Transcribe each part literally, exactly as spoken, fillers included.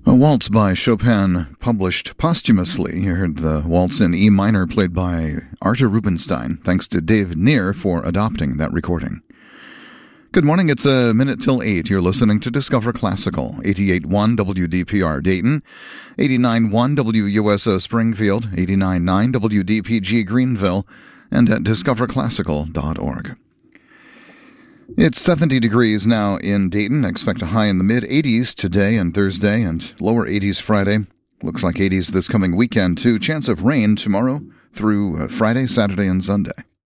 A waltz by Chopin, published posthumously. You heard the waltz in E minor played by Artur Rubinstein. Thanks to Dave Neer for adopting that recording. Good morning, it's a minute till eight. You're listening to Discover Classical, eighty-eight point one W D P R Dayton, eighty-nine point one W U S O Springfield, eighty-nine point nine W D P G Greenville, and at discover classical dot org. It's seventy degrees now in Dayton. Expect a high in the mid-eighties today and Thursday, and lower eighties Friday. Looks like eighties this coming weekend, too. Chance of rain tomorrow through uh, Friday, Saturday, and Sunday.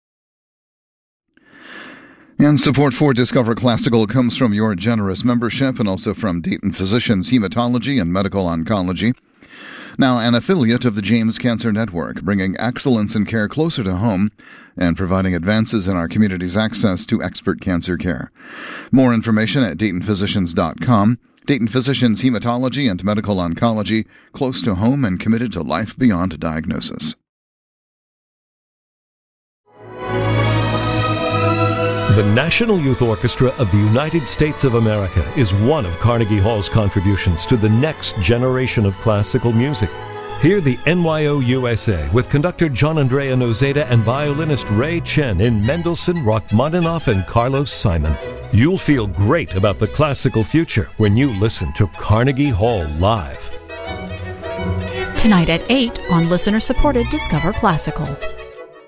And support for Discover Classical comes from your generous membership and also from Dayton Physicians Hematology and Medical Oncology. Now an affiliate of the James Cancer Network, bringing excellence in care closer to home and providing advances in our community's access to expert cancer care. More information at dayton physicians dot com. Dayton Physicians Hematology and Medical Oncology, close to home and committed to life beyond diagnosis. The National Youth Orchestra of the United States of America is one of Carnegie Hall's contributions to the next generation of classical music. Hear the N Y O U S A with conductor John Andrea Nozeda and violinist Ray Chen in Mendelssohn, Rachmaninoff, and Carlos Simon. You'll feel great about the classical future when you listen to Carnegie Hall live. Tonight at eight on listener-supported Discover Classical.